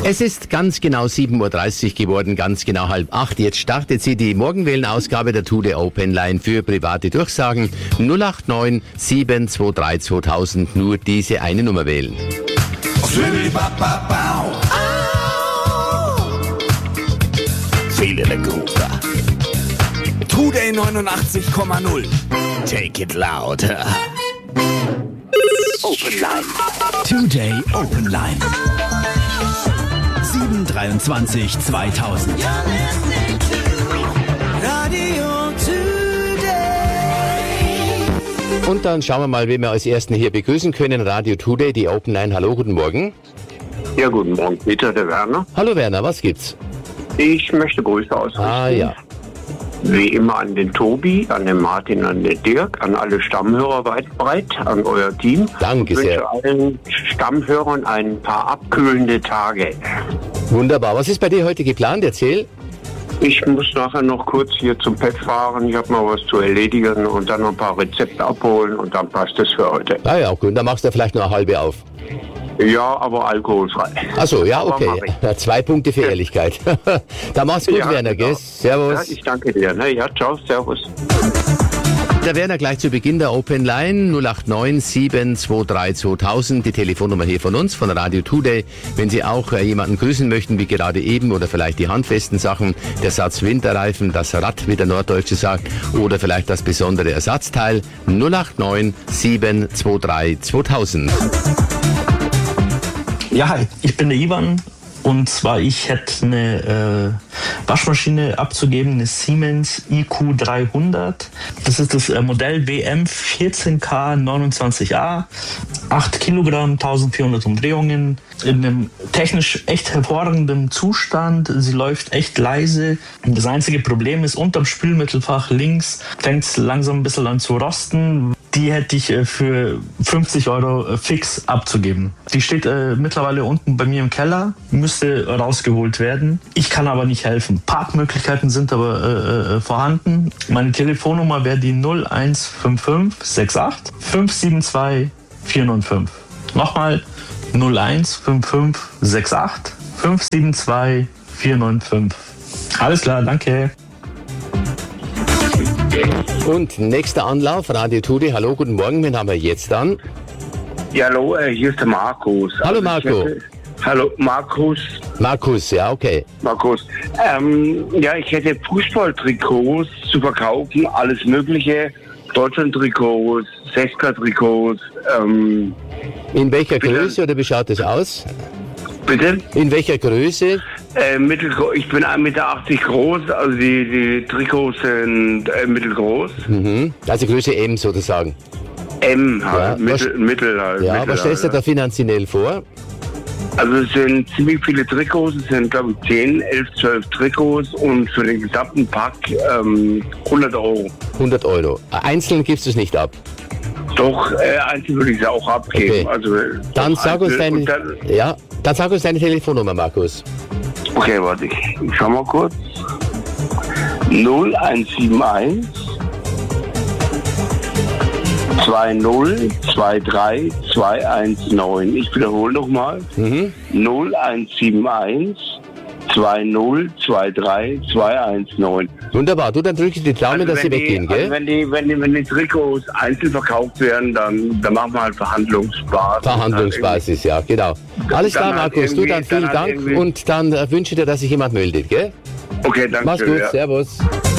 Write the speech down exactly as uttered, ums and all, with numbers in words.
Es ist ganz genau sieben Uhr dreißig geworden, ganz genau halb acht. Jetzt startet sie die Morgenwellen-Ausgabe der Today Open Line für private Durchsagen. null acht neun sieben zwei drei zweitausend, nur diese eine Nummer wählen. Feeling a groove. Today neunundachtzig Komma null. Take it loud. Open Line. Today Open Line. sieben dreiundzwanzig zweitausend. Und dann schauen wir mal, wen wir als Ersten hier begrüßen können. Radio Today, die Open Line. Hallo, guten Morgen. Ja, guten Morgen, Peter, der Werner. Hallo Werner, was gibt's? Ich möchte Grüße ausrichten. Ah ja. Wie immer an den Tobi, an den Martin, an den Dirk, an alle Stammhörer weit und breit, an euer Team. Danke ich sehr. wünsche allen Stammhörern ein paar abkühlende Tage. Wunderbar. Was ist bei dir heute geplant? Erzähl. Ich muss nachher noch kurz hier zum Pet fahren. Ich habe noch was zu erledigen und dann noch ein paar Rezepte abholen und dann passt es für heute. Ah ja, gut. Dann machst du vielleicht noch eine halbe auf. Ja, aber alkoholfrei. Achso, ja, Aber okay. mach ich. Ja, zwei Punkte für Ehrlichkeit. Da mach's gut, Ja, Werner, genau. gell? Servus. Ja, ich danke dir. Ne? Ja, ciao, servus. Der Werner gleich zu Beginn der Open Line null acht neun sieben zwei drei zweitausend, die Telefonnummer hier von uns, von Radio Today. Wenn Sie auch äh, jemanden grüßen möchten, wie gerade eben, oder vielleicht die handfesten Sachen, der Satz Winterreifen, das Rad, wie der Norddeutsche sagt, oder vielleicht das besondere Ersatzteil, null acht neun sieben zwei drei zweitausend. Ja, hi, ich bin der Ivan und zwar ich hätte eine äh, Waschmaschine abzugeben, eine Siemens I Q dreihundert. Das ist das äh, Modell W M vierzehn K neunundzwanzig A, acht Kilogramm, eintausendvierhundert Umdrehungen, in einem technisch echt hervorragenden Zustand. Sie läuft echt leise. Das einzige Problem ist, unterm Spülmittelfach links fängt es langsam ein bisschen an zu rosten. Die hätte ich äh, für fünfzig Euro äh, fix abzugeben. Die steht äh, mittlerweile unten bei mir im Keller, müsste rausgeholt werden. Ich kann aber nicht helfen. Parkmöglichkeiten sind aber äh, äh, vorhanden. Meine Telefonnummer wäre die null eins fünf fünf sechs acht fünf sieben zwei vier neun fünf. Nochmal null eins fünf fünf sechs acht fünf sieben zwei vier neun fünf. Alles klar, danke. Und nächster Anlauf, Radio Today. Hallo, guten Morgen. Wen haben wir jetzt an? Ja, hallo, äh, hier ist der Markus. Hallo, Also, Marco. ich hätte- Hallo, Markus. Markus, ja, okay. Markus. Ähm, ja, ich hätte Fußballtrikots zu verkaufen, alles Mögliche. Deutschland-Trikots, Sechsker-Trikots, ähm, In welcher Bitte? Größe oder wie schaut das aus? bitte? In welcher Größe? Äh, mittelgro- ich bin ein Meter achtzig groß, also die, die Trikots sind äh, mittelgroß. Mhm. Also Größe M sozusagen. M Ja, halt, Mittel, was- Mittel halt. Ja, Mittel was stellst du halt. da finanziell vor? Also es sind ziemlich viele Trikots, es sind glaube ich zehn, elf, zwölf Trikots und für den gesamten Pack ähm, hundert Euro. hundert Euro. Einzeln gibst du es nicht ab. Doch, äh, einzeln würde ich es auch abgeben. Okay. Also, äh, Dann doch sag uns einzeln. deine, Und dann, ja, dann sag uns deine Telefonnummer, Markus. okay, warte, ich, ich schau mal kurz. null eins sieben eins zwei null zwei drei zwei eins neun. Ich wiederhole nochmal. Mhm. null eins sieben eins zwei null zwei drei zwei eins neun. Wunderbar. Du, dann drücke ich die Daumen, dass sie wenn weggehen, die, also gell? wenn, die, wenn, die, wenn die Trikots einzeln verkauft werden, dann, dann machen wir halt Verhandlungsbasis. Verhandlungsbasis, ja, genau. Alles Dann klar, halt Markus. Du, irgendwie- dann vielen dann halt Dank irgendwie- und dann äh, wünsche dir, dass sich jemand meldet, gell? Okay, danke Mach's schön. gut, Ja. servus.